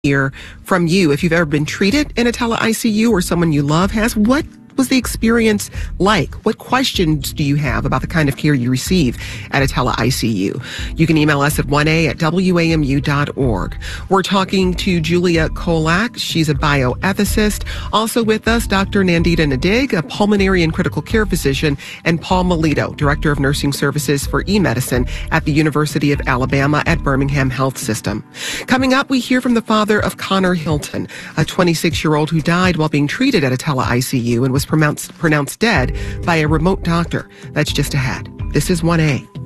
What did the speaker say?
hear from you. If you've ever been treated in a tele-ICU or someone you love has, what was the experience like? What questions do you have about the kind of care you receive at a tele-ICU? You can email us at 1a@wamu.org. We're talking to Julia Kolak. She's a bioethicist. Also with us, Dr. Nandita Nadig, a pulmonary and critical care physician, and Paul Melito, Director of Nursing Services for eMedicine at the University of Alabama at Birmingham Health System. Coming up, we hear from the father of Connor Hilton, a 26-year-old who died while being treated at a tele-ICU and was pronounced dead by a remote doctor. That's just ahead. This is 1A.